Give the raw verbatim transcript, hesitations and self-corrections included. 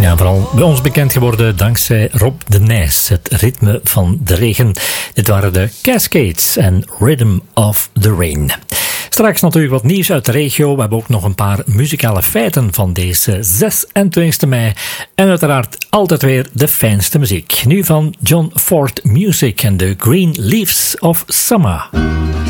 Ja, vooral bij ons bekend geworden dankzij Rob de Nijs, het ritme van de regen. Dit waren de Cascades en Rhythm of the Rain. Straks natuurlijk wat nieuws uit de regio. We hebben ook nog een paar muzikale feiten van deze zesentwintigste mei. En uiteraard altijd weer de fijnste muziek. Nu van John Ford Music en de Green Leaves of Summer.